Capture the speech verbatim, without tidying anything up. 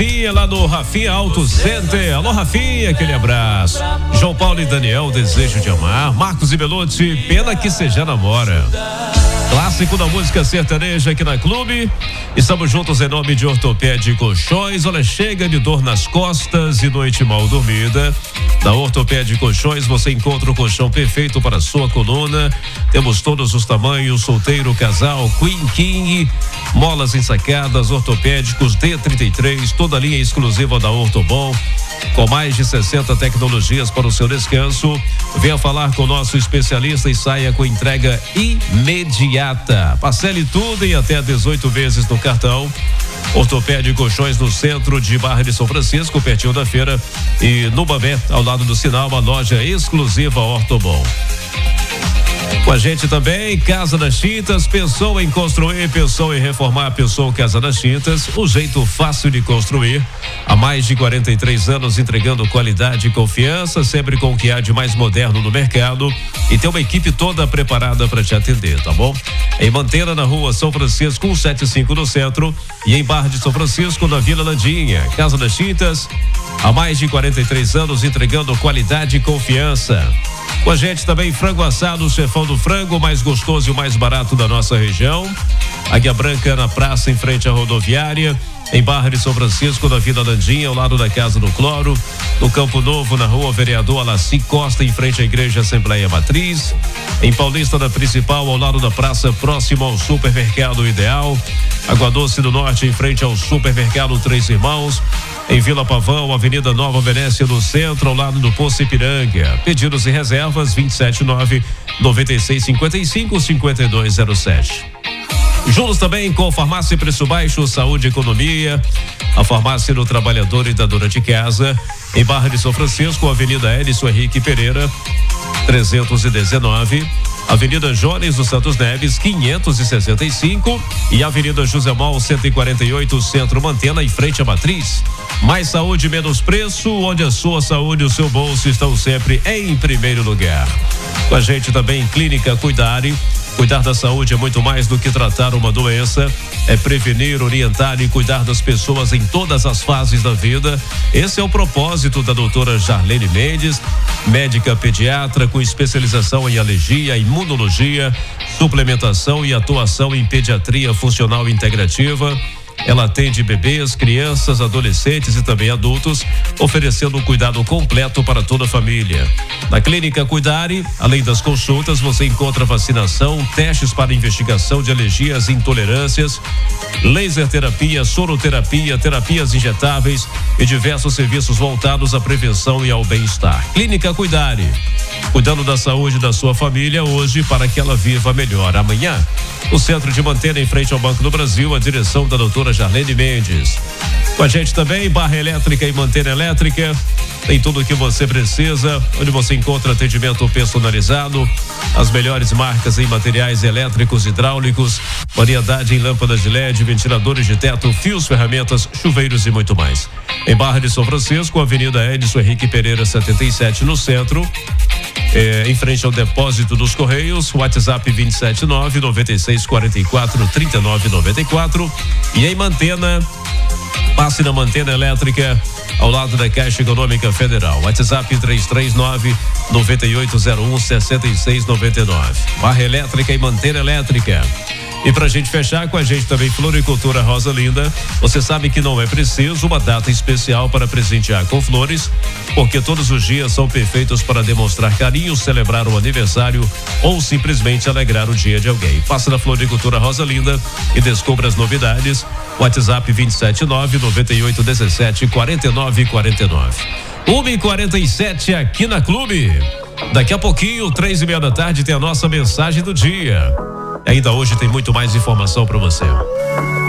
Rafinha, lá no Rafinha Auto Center. Alô, Rafinha, aquele abraço. João Paulo e Daniel, Desejo de Amar. Marcos e Belotti, Pena que Seja Namora. Clássico da música sertaneja aqui na Clube. Estamos juntos em nome de Ortopédia e Colchões. Olha, chega de dor nas costas e noite mal dormida. Na Ortopédia e Colchões você encontra o colchão perfeito para a sua coluna. Temos todos os tamanhos, solteiro, casal, Queen, King, molas ensacadas, ortopédicos D trinta e três, toda a linha exclusiva da Ortobon, com mais de sessenta tecnologias para o seu descanso. Venha falar com o nosso especialista e saia com entrega imediata. Parcele tudo em até dezoito vezes no cartão. Ortopédia e Colchões no centro de Barra de São Francisco, pertinho da feira, e no Babé, ao lado do sinal, uma loja exclusiva Ortobon. Com a gente também, Casa das Tintas. Pensou em construir, pensou em reformar, pensou Casa das Tintas, o jeito fácil de construir. Há mais de quarenta e três anos entregando qualidade e confiança, sempre com o que há de mais moderno no mercado, e tem uma equipe toda preparada para te atender, tá bom? Em Mantena, na rua São Francisco, cento e setenta e cinco no centro, e em Barra de São Francisco, na Vila Landinha. Casa das Tintas, há mais de quarenta e três anos entregando qualidade e confiança. Com a gente também frango assado, o chefão do frango, mais gostoso e o mais barato da nossa região. Águia Branca na praça, em frente à rodoviária. Em Barra de São Francisco, na Vila Landinha, ao lado da Casa do Cloro. No Campo Novo, na rua Vereador Alaci Costa, em frente à Igreja Assembleia Matriz. Em Paulista, na Principal, ao lado da praça, próximo ao Supermercado Ideal. Água Doce do Norte, em frente ao Supermercado Três Irmãos. Em Vila Pavão, Avenida Nova Venécia, no centro, ao lado do Poço Ipiranga. Pedidos e reservas vinte e sete nove noventa e seis cinquenta e cinco cinquenta e dois zero sete. Juntos também com Farmácia Preço Baixo, Saúde e Economia, a Farmácia do Trabalhador e da Dona de Casa. Em Barra de São Francisco, Avenida Edson Henrique Pereira, trezentos e dezenove. Avenida Jones dos Santos Neves, quinhentos e sessenta e cinco, e Avenida José Mal, cento e quarenta e oito, Centro Mantena, em frente à Matriz. Mais saúde, menos preço, onde a sua saúde e o seu bolso estão sempre em primeiro lugar. Com a gente também Clínica Cuidare. Cuidar da saúde é muito mais do que tratar uma doença, é prevenir, orientar e cuidar das pessoas em todas as fases da vida. Esse é o propósito da doutora Jarlene Mendes, médica pediatra com especialização em alergia, imunologia, suplementação e atuação em pediatria funcional integrativa. Ela atende bebês, crianças, adolescentes e também adultos, oferecendo um cuidado completo para toda a família. Na Clínica Cuidare, além das consultas, você encontra vacinação, testes para investigação de alergias e intolerâncias, laser terapia, soroterapia, terapias injetáveis e diversos serviços voltados à prevenção e ao bem-estar. Clínica Cuidare, cuidando da saúde da sua família hoje para que ela viva melhor amanhã. O centro de Mantena, em frente ao Banco do Brasil, a direção da doutora Jarlene Mendes. Com a gente também, Barra Elétrica e Mantena Elétrica. Tem tudo o que você precisa, onde você encontra atendimento personalizado, as melhores marcas em materiais elétricos, hidráulicos, variedade em lâmpadas de L E D, ventiladores de teto, fios, ferramentas, chuveiros e muito mais. Em Barra de São Francisco, Avenida Edson Henrique Pereira, setenta e sete, no centro. É, em frente ao depósito dos Correios, WhatsApp vinte e sete nove noventa e seis quarenta e quatro trinta e nove noventa e quatro. E em Mantena, passe na Mantena Elétrica, ao lado da Caixa Econômica Federal. WhatsApp três três nove noventa e oito zero um sessenta e seis noventa e nove. Barra Elétrica e Mantena Elétrica. E pra gente fechar com a gente também Floricultura Rosa Linda. Você sabe que não é preciso uma data especial para presentear com flores, porque todos os dias são perfeitos para demonstrar carinho, celebrar o aniversário ou simplesmente alegrar o dia de alguém. Passe na Floricultura Rosa Linda e descubra as novidades. WhatsApp vinte e sete nove noventa e oito dezessete quarenta e nove quarenta e nove. uma e quarenta e sete aqui na Clube. Daqui a pouquinho, três e meia da tarde, tem a nossa mensagem do dia. Ainda hoje tem muito mais informação para você.